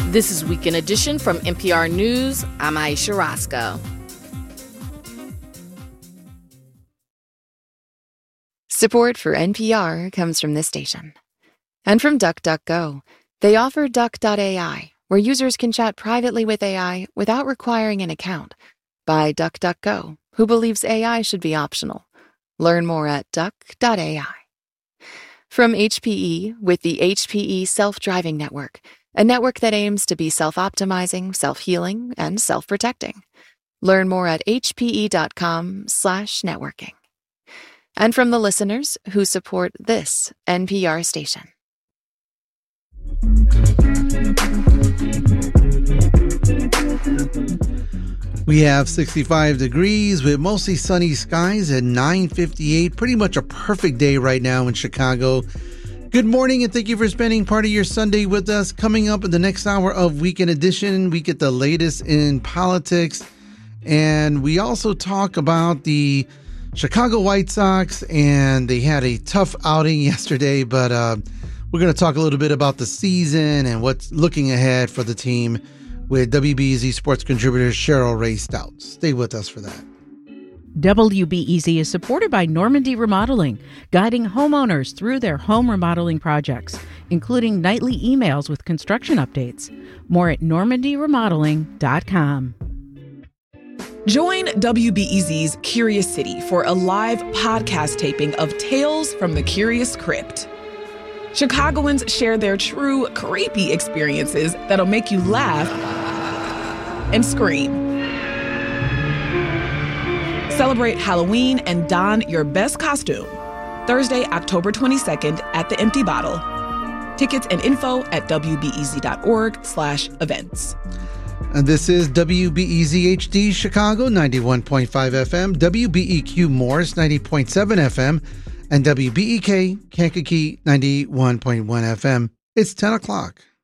This is Weekend Edition from NPR News. I'm Aisha Roscoe. Support for NPR comes from this station. And from DuckDuckGo. They offer Duck.ai, where users can chat privately with AI without requiring an account. By DuckDuckGo, who believes AI should be optional. Learn more at Duck.ai. From HPE, with the HPE Self-Driving Network, a network that aims to be self-optimizing, self-healing, and self-protecting. Learn more at hpe.com/networking. And from the listeners who support this NPR station. We have 65 degrees with mostly sunny skies at 9:58. Pretty much a perfect day right now in Chicago. Good morning and thank you for spending part of your Sunday with us. Coming up in the next hour of Weekend Edition, we get the latest in politics. And we also talk about the Chicago White Sox, and they had a tough outing yesterday, but we're going to talk a little bit about the season and what's looking ahead for the team with WBEZ sports contributor Cheryl Rae Stout. Stay with us for that. WBEZ is supported by Normandy Remodeling, guiding homeowners through their home remodeling projects, including nightly emails with construction updates. More at normandyremodeling.com. Join WBEZ's Curious City for a live podcast taping of Tales from the Curious Crypt. Chicagoans share their true creepy experiences that'll make you laugh and scream. Celebrate Halloween and don your best costume. Thursday, October 22nd at the Empty Bottle. Tickets and info at wbez.org/events. And this is WBEZ HD Chicago 91.5 FM, WBEQ Morris 90.7 FM, and WBEK Kankakee 91.1 FM. It's 10 o'clock.